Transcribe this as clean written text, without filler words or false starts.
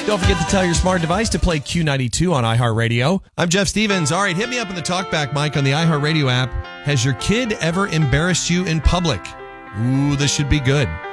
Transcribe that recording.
Don't forget to tell your smart device to play Q92 on iHeartRadio. I'm Jeff Stevens. All right, hit me up in the TalkBack mic on the iHeartRadio app. Has your kid ever embarrassed you in public? Ooh, this should be good.